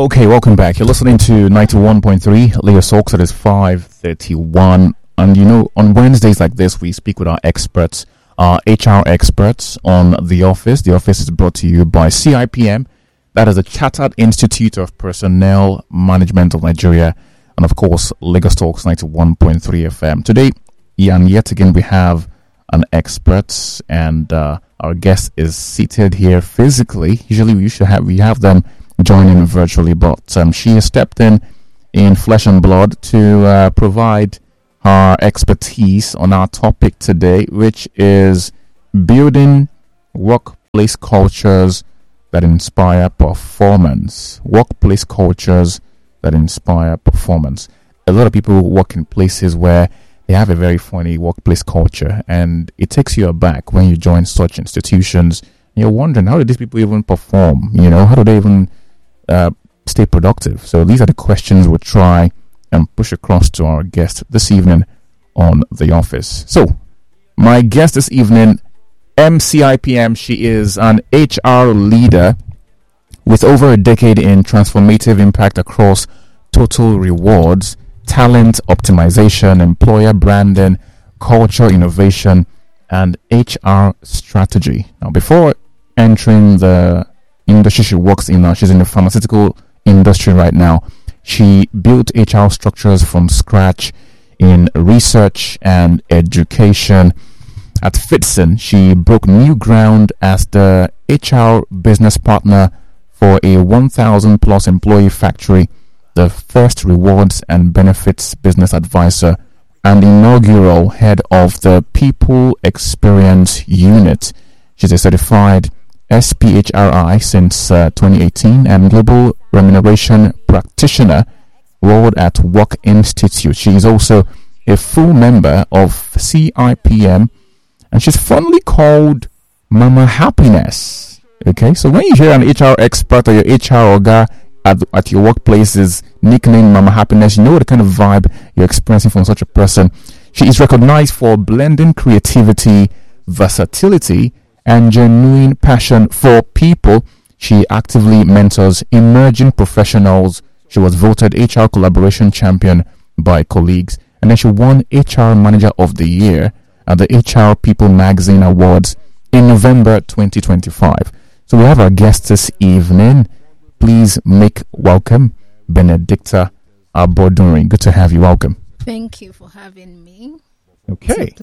Okay, welcome back. You're listening to 91.3 Leo Soaks. It is 5:31. And on Wednesdays like this, we speak with our experts, our HR experts on The Office. The Office is brought to you by CIPM. That is the Chartered Institute of Personnel Management of Nigeria. And of course, Lagos Talks 91.3 FM. Today, and yet again, we have an expert, and our guest is seated here physically. Usually, we have them joining virtually, but she has stepped in flesh and blood to provide her expertise on our topic today, which is building workplace cultures that inspire performance. Workplace cultures that inspire performance. A lot of people work in places where they have a very funny workplace culture, and it takes you aback when you join such institutions. You're wondering, how do these people even perform? How do they even stay productive? So these are the questions we'll try and push across to our guest this evening on The Office. So my guest this evening, MCIPM, she is an HR leader with over a decade in transformative impact across total rewards, talent optimization, employer branding, culture innovation, and HR strategy. Now, before entering the industry she works in, she's in the pharmaceutical industry right now. She built HR structures from scratch in research and education. At Fitson, she broke new ground as the HR business partner for a 1,000 plus employee factory, the first rewards and benefits business advisor, and inaugural head of the People Experience Unit. She's a certified SPHRI since 2018 and global remuneration practitioner enrolled at Work Institute. She is also a full member of CIPM, and she's fondly called Mama Happiness. Okay, so when you hear an HR expert or your HR orga at your workplace is nicknamed Mama Happiness, you know the kind of vibe you're experiencing from such a person. She is recognized for blending creativity, versatility, and genuine passion for people. She actively mentors emerging professionals. She was voted HR Collaboration Champion by colleagues, and then she won HR Manager of the Year at the HR People Magazine Awards in November 2025. So we have our guest this evening. Please make welcome Benedicta Abodunrin. Good to have you. Welcome. Thank you for having me. Okay.